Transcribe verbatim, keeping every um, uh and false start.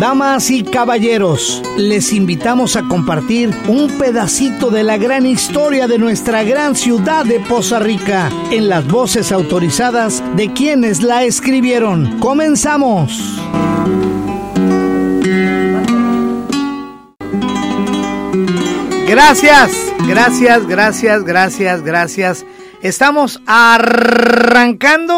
Damas y caballeros, les invitamos a compartir un pedacito de la gran historia de nuestra gran ciudad de Poza Rica en las voces autorizadas de quienes la escribieron. ¡Comenzamos! Gracias, gracias, gracias, gracias, gracias. Estamos arrancando